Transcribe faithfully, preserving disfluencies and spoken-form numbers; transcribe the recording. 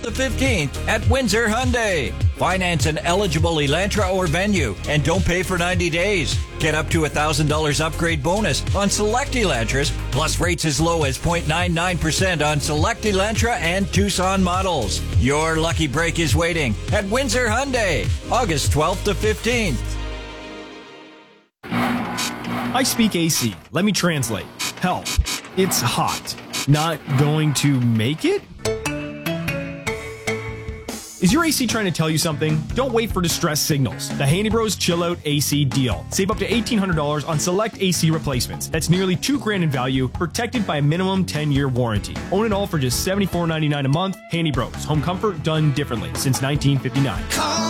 to fifteenth at Windsor Hyundai. Finance an eligible Elantra or Venue and don't pay for ninety days. Get up to a one thousand dollars upgrade bonus on select Elantras, plus rates as low as zero point nine nine percent on select Elantra and Tucson models. Your lucky break is waiting at Windsor Hyundai, August twelfth to fifteenth. I speak A C. Let me translate. Help. It's hot. Not going to make it? Is your A C trying to tell you something? Don't wait for distress signals. The Handy Bros Chill Out A C deal. Save up to eighteen hundred dollars on select A C replacements. That's nearly two grand in value, protected by a minimum ten-year warranty. Own it all for just seventy-four ninety-nine a month. Handy Bros. Home comfort done differently since nineteen fifty-nine.